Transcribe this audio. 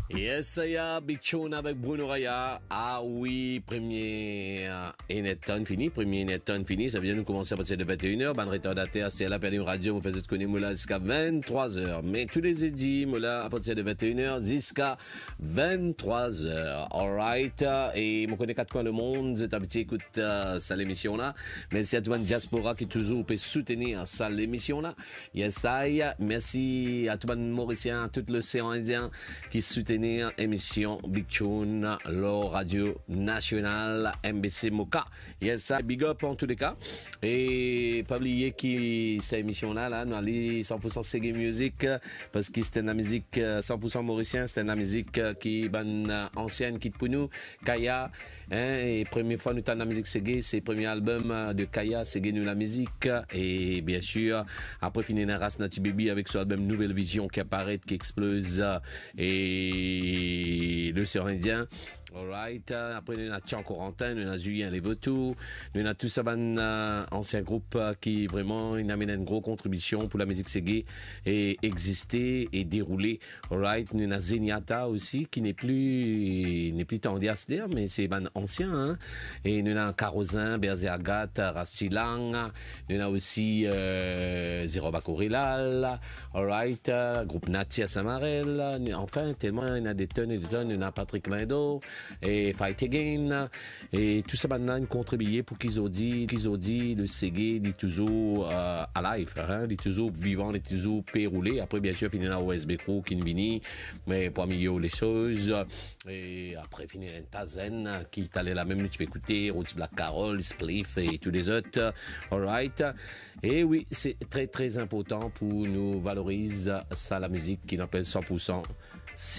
Yes, saya Big Tune avec Bruno Raya. Ah oui, premier Netton fini, ça vient de commencer à partir de 21h. Ban retardateur, c'est la Perdu Radio, vous faites connaître Moula jusqu'à 23h. Mais tous les édits, Moula, à partir de 21h jusqu'à 23h. Alright. Et mon connaît quatre coins le monde, c'est habitué, écoute, ça l'émission là. Merci à tout le monde diaspora qui toujours peut soutenir ça l'émission là. Yes, I. Merci à tout le monde mauricien, à tout l'océan Indien qui soutient émission Big Tune, la radio nationale MBC Moka. Yes, ça, big up en tous les cas. Et pas oublier que cette émission-là, nous allons 100% Segé Music, parce que c'était la musique 100% mauricien, c'était la musique qui est ancienne, qui est pour nous, Kaya. Et première fois nous avons la musique Segé, c'est le premier album de Kaya, Segé nous la musique. Et bien sûr, après finir la race Nati Baby avec son album Nouvelle Vision qui apparaît, qui explose. Et le Sœur Indien. Alright. Après, nous avons Tian Corentin, nous avons Julien Les Vautours, nous avons tout ça, ancien groupe qui vraiment, il amène une grosse contribution pour la musique Segé et exister et dérouler. Alright. Nous avons Zeniata aussi, qui n'est plus tendu à se dire, mais c'est ancien, hein. Et nous avons Carosin, Berzer Agathe, Rastilang, nous avons aussi, Zéro Bakorilal, alright, groupe Natia Samarel, enfin, tellement, il y a des tonnes et des tonnes, il y a Patrick Lindo, et Fight Again, et tout ça maintenant une contribué pour qu'ils ont dit le Segé est toujours alive, hein, il est toujours vivant, il est toujours péroulé. Après bien sûr finir à OSB Crew qui vini, mais pour améliorer les choses. Et après finir un Tazen qui est allé la même nuit, tu peux écouter Roots Black Carol, Spliff et tous les autres. Alright. Et oui, c'est très très important pour nous valoriser ça la musique qui n'appelle 100%